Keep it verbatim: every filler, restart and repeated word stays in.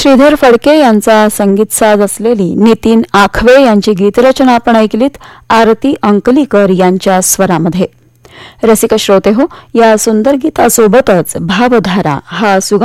श्रीधर फडके यांचा संगीत साज असलेली नितीन आखवे यांची गीतरचना आपण ऐकलीत आरती अंकलीकर यांच्या स्वरामध्ये. रसिक श्रोते हो, या सुंदर गीतासोबतच भावधारा हा सुगम